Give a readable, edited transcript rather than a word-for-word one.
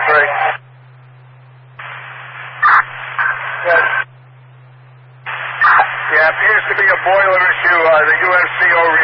Great. Yeah, appears to be a boiler issue. The USCO